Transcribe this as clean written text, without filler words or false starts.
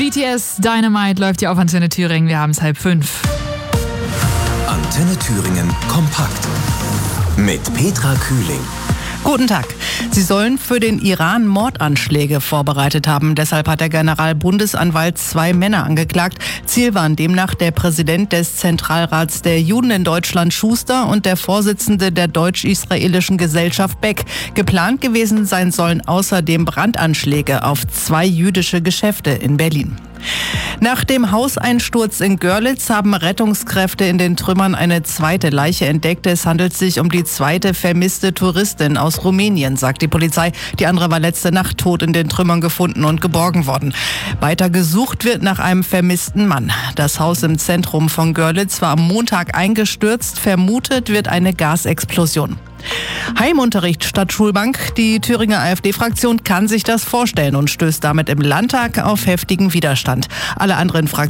BTS Dynamite läuft ja auf Antenne Thüringen. Wir haben es 4:30. Antenne Thüringen kompakt mit Petra Kühling. Guten Tag. Sie sollen für den Iran Mordanschläge vorbereitet haben. Deshalb hat der Generalbundesanwalt 2 Männer angeklagt. Ziel waren demnach der Präsident des Zentralrats der Juden in Deutschland, Schuster, und der Vorsitzende der deutsch-israelischen Gesellschaft, Beck. Geplant gewesen sein sollen außerdem Brandanschläge auf 2 jüdische Geschäfte in Berlin. Nach dem Hauseinsturz in Görlitz haben Rettungskräfte in den Trümmern eine zweite Leiche entdeckt. Es handelt sich um die zweite vermisste Touristin aus Rumänien, sagt die Polizei. Die andere war letzte Nacht tot in den Trümmern gefunden und geborgen worden. Weiter gesucht wird nach einem vermissten Mann. Das Haus im Zentrum von Görlitz war am Montag eingestürzt. Vermutet wird eine Gasexplosion. Heimunterricht statt Schulbank. Die Thüringer AfD-Fraktion kann sich das vorstellen und stößt damit im Landtag auf heftigen Widerstand. Alle anderen Fraktionen